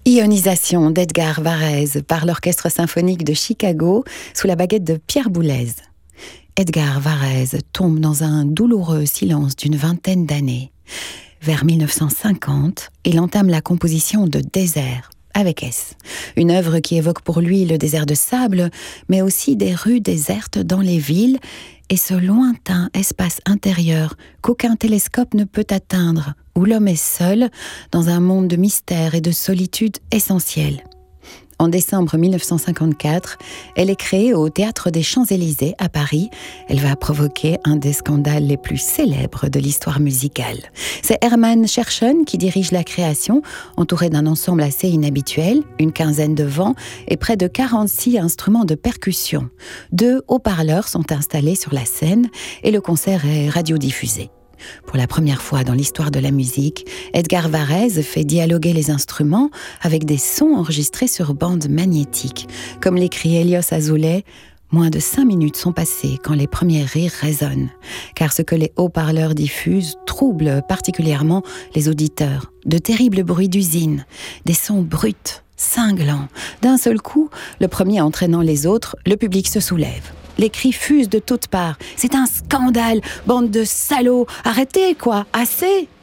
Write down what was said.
Ionisation d'Edgar Varèse par l'Orchestre symphonique de Chicago sous la baguette de Pierre Boulez. Edgar Varèse tombe dans un douloureux silence d'une vingtaine d'années. Vers 1950, il entame la composition de Désert, avec S. Une œuvre qui évoque pour lui le désert de sable, mais aussi des rues désertes dans les villes et ce lointain espace intérieur qu'aucun télescope ne peut atteindre, où l'homme est seul dans un monde de mystère et de solitude essentielle. En décembre 1954, elle est créée au Théâtre des Champs-Élysées à Paris. Elle va provoquer un des scandales les plus célèbres de l'histoire musicale. C'est Hermann Scherchen qui dirige la création, entouré d'un ensemble assez inhabituel, une quinzaine de vents et près de 46 instruments de percussion. 2 haut-parleurs sont installés sur la scène et le concert est radiodiffusé. Pour la première fois dans l'histoire de la musique, Edgar Varèse fait dialoguer les instruments avec des sons enregistrés sur bande magnétique. Comme l'écrit Elios Azoulay, moins de 5 minutes sont passées quand les premiers rires résonnent, car ce que les haut-parleurs diffusent trouble particulièrement les auditeurs. De terribles bruits d'usine, des sons bruts, cinglants. D'un seul coup, le premier entraînant les autres, le public se soulève. Les cris fusent de toutes parts. C'est un scandale, bande de salauds. Arrêtez, quoi, assez!